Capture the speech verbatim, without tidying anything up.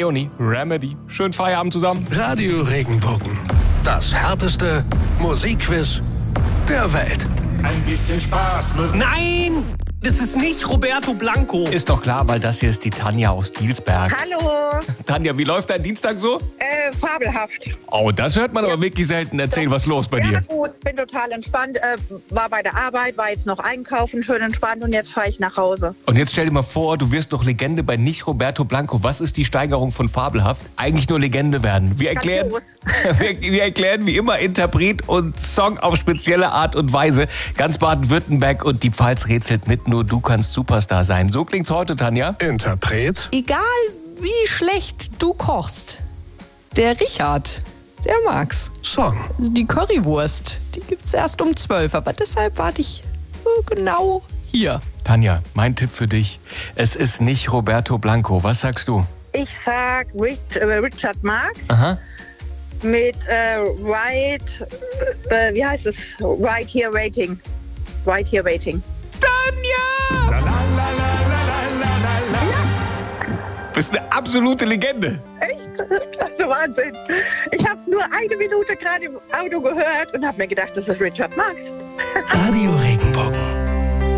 Leonie, Remedy. Schönen Feierabend zusammen. Radio Regenbogen. Das härteste Musikquiz der Welt. Ein bisschen Spaß muss... Nein! Das ist nicht Roberto Blanco. Ist doch klar, weil das hier ist die Tanja aus Dielsberg. Hallo. Tanja, wie läuft dein Dienstag so? Äh, fabelhaft. Oh, das hört man ja. aber wirklich selten. Erzähl, was los bei ja, dir? Gut, bin total entspannt. Äh, war bei der Arbeit, war jetzt noch einkaufen, schön entspannt und jetzt fahre ich nach Hause. Und jetzt stell dir mal vor, du wirst doch Legende bei nicht Roberto Blanco. Was ist die Steigerung von fabelhaft? Eigentlich nur Legende werden. Wir erklären, wir, wir erklären wie immer Interpret und Song auf spezielle Art und Weise. Ganz Baden-Württemberg und die Pfalz rätselt mit. Nur du kannst Superstar sein. So klingt's heute, Tanja. Interpret. Egal wie schlecht du kochst, der Richard, der mag's. Song. Also die Currywurst, die gibt's erst um zwölf, aber deshalb warte ich genau hier. Tanja, mein Tipp für dich. Es ist nicht Roberto Blanco. Was sagst du? Ich sag Rich, äh, Richard Marx Aha. mit äh, Right, äh, wie heißt es? Right Here Waiting. Right Here Waiting. Tanja! Bist eine absolute Legende. Echt? Also Wahnsinn. Ich habe es nur eine Minute gerade im Auto gehört und habe mir gedacht, das ist Richard Marx. Radio Regenbogen.